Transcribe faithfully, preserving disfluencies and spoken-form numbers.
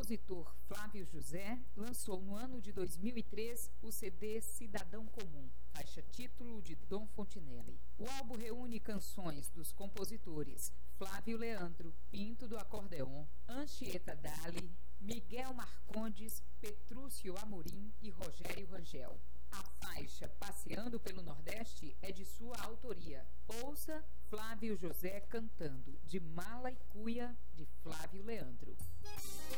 compositor Flávio José lançou no ano de dois mil e três o C D Cidadão Comum, faixa título de Dom Fontinelli. O álbum reúne canções dos compositores Flávio Leandro, Pinto do Acordeon, Anchieta Dali, Miguel Marcondes, Petrúcio Amorim e Rogério Rangel. A faixa Passeando pelo Nordeste é de sua autoria. Ouça Flávio José cantando, de Mala e Cuia, de Flávio Leandro.